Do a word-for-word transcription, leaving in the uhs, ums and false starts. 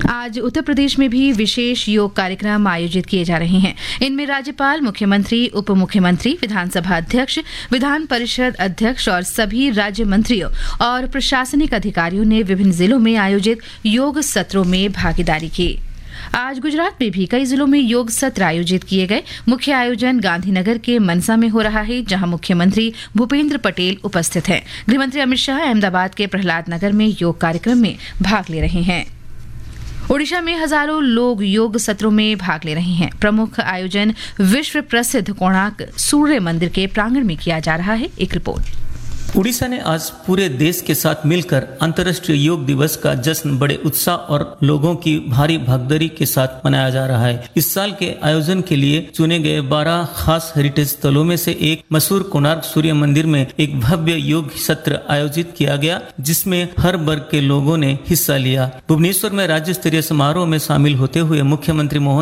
आज उत्तर प्रदेश में भी विशेष योग कार्यक्रम आयोजित किए जा रहे हैं। इनमें राज्यपाल, मुख्यमंत्री, उप मुख्यमंत्री, विधानसभा अध्यक्ष, विधान परिषद अध्यक्ष और सभी राज्य मंत्रियों और प्रशासनिक अधिकारियों ने विभिन्न जिलों में आयोजित योग सत्रों में भागीदारी की। आज गुजरात में भी कई जिलों में योग सत्र आयोजित किए गए। मुख्य आयोजन गांधीनगर के मनसा में हो रहा है, जहां मुख्यमंत्री भूपेंद्र पटेल उपस्थित हैं। गृहमंत्री अमित शाह अहमदाबाद के प्रहलाद नगर में योग कार्यक्रम में भाग ले रहे हैं। ओडिशा में हजारों लोग योग सत्रों में भाग ले रहे हैं। प्रमुख आयोजन विश्व प्रसिद्ध कोणार्क सूर्य मंदिर के प्रांगण में किया जा रहा है। एक रिपोर्ट। उड़ीसा ने आज पूरे देश के साथ मिलकर अंतर्राष्ट्रीय योग दिवस का जश्न बड़े उत्साह और लोगों की भारी भागीदारी के साथ मनाया जा रहा है। इस साल के आयोजन के लिए चुने गए बारह खास हेरिटेज स्थलों में से एक मशहूर कोणार्क सूर्य मंदिर में एक भव्य योग सत्र आयोजित किया गया, जिसमें हर वर्ग के लोगों ने हिस्सा लिया। भुवनेश्वर में राज्य स्तरीय समारोह में शामिल होते हुए मुख्यमंत्री मोहन